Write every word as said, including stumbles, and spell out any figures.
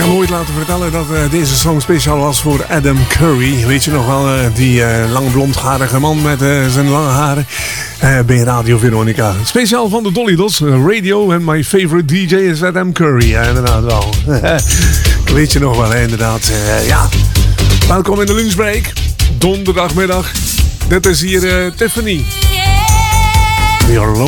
heb me ooit laten vertellen dat uh, deze song speciaal was voor Adam Curry. Weet je nog wel, uh, die uh, lang blondharige man met uh, zijn lange haren uh, bij Radio Veronica. Speciaal van de Dolly Dots uh, Radio en my favorite D J is Adam Curry. Ja, inderdaad wel. Weet je nog wel, hè, inderdaad. Uh, ja, welkom in de lunchbreak. Donderdagmiddag. Dit is hier uh, Tiffany. You're